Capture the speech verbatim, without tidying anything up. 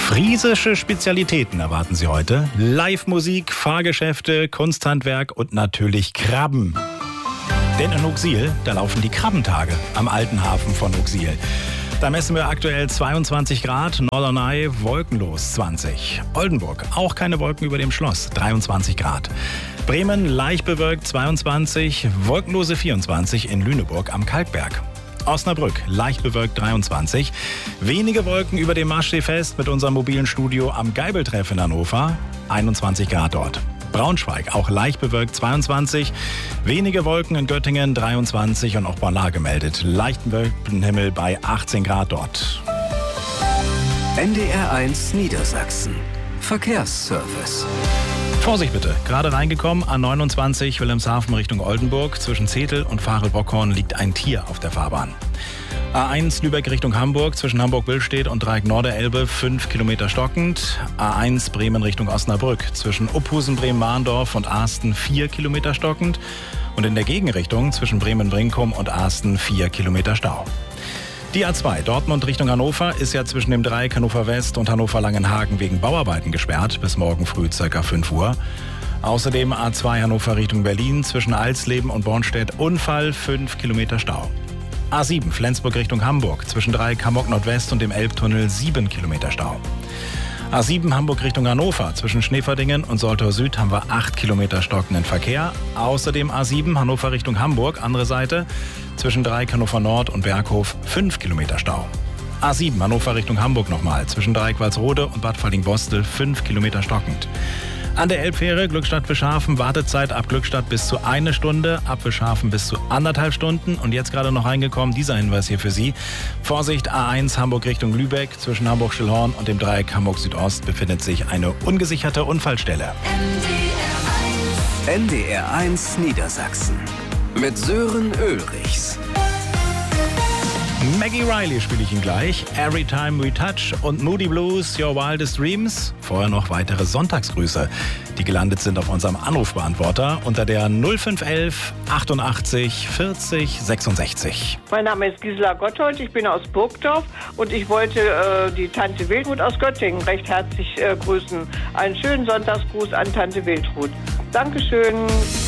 Friesische Spezialitäten erwarten Sie heute. Live-Musik, Fahrgeschäfte, Kunsthandwerk und natürlich Krabben. Denn in Uxil, da laufen die Krabbentage am alten Hafen von Uxil. Da messen wir aktuell zweiundzwanzig Grad, Norderney wolkenlos zwanzig. Oldenburg, auch keine Wolken über dem Schloss, dreiundzwanzig Grad. Bremen leicht bewölkt zweiundzwanzig, wolkenlose vierundzwanzig in Lüneburg am Kalkberg. Osnabrück, leicht bewölkt dreiundzwanzig. Wenige Wolken über dem Maschseefest mit unserem mobilen Studio am Geibeltreff in Hannover, einundzwanzig Grad dort. Braunschweig, auch leicht bewölkt zweiundzwanzig. Wenige Wolken in Göttingen, dreiundzwanzig und auch Bonn gemeldet. Leichten Wolkenhimmel bei achtzehn Grad dort. N D R eins Niedersachsen. Verkehrsservice. Vorsicht bitte, gerade reingekommen, A neunundzwanzig Wilhelmshaven Richtung Oldenburg. Zwischen Zetel und Farel-Bockhorn liegt ein Tier auf der Fahrbahn. A eins Lübeck Richtung Hamburg, zwischen Hamburg-Billstedt und Dreieck Norderelbe, fünf Kilometer stockend. A eins Bremen Richtung Osnabrück, zwischen Uphusen, Bremen-Mahndorf und Ahsten, vier Kilometer stockend. Und in der Gegenrichtung zwischen Bremen-Brinkum und Ahsten, vier Kilometer Stau. Die A zwei Dortmund Richtung Hannover ist ja zwischen dem Dreieck Hannover West und Hannover-Langenhagen wegen Bauarbeiten gesperrt, bis morgen früh ca. fünf Uhr. Außerdem A zwei Hannover Richtung Berlin, zwischen Alsleben und Bornstedt, Unfall, fünf Kilometer Stau. A sieben Flensburg Richtung Hamburg, zwischen Dreieck Hamburg Nordwest und dem Elbtunnel, sieben Kilometer Stau. A sieben Hamburg Richtung Hannover, zwischen Schneverdingen und Soltau Süd haben wir acht Kilometer stockenden Verkehr. Außerdem A sieben Hannover Richtung Hamburg, andere Seite, zwischen Dreieck Hannover Nord und Berghof, fünf Kilometer Stau. A sieben Hannover Richtung Hamburg nochmal, zwischen Dreieck Walsrode und Bad Falling-Bostel, fünf Kilometer stockend. An der Elbfähre Glückstadt-Wischhafen, Wartezeit ab Glückstadt bis zu eine Stunde, ab Wischhafen bis zu anderthalb Stunden. Und jetzt gerade noch reingekommen, dieser Hinweis hier für Sie. Vorsicht, A eins Hamburg Richtung Lübeck, zwischen Hamburg-Schillhorn und dem Dreieck Hamburg-Südost befindet sich eine ungesicherte Unfallstelle. N D R eins Niedersachsen mit Sören Ulrichs. Maggie Riley spiele ich Ihnen gleich. Every Time We Touch und Moody Blues, Your Wildest Dreams. Vorher noch weitere Sonntagsgrüße, die gelandet sind auf unserem Anrufbeantworter unter der null fünf elf achtundachtzig vierzig sechsundsechzig. Mein Name ist Gisela Gotthold, ich bin aus Burgdorf und ich wollte äh, die Tante Wildrut aus Göttingen recht herzlich äh, grüßen. Einen schönen Sonntagsgruß an Tante Wildrut. Dankeschön.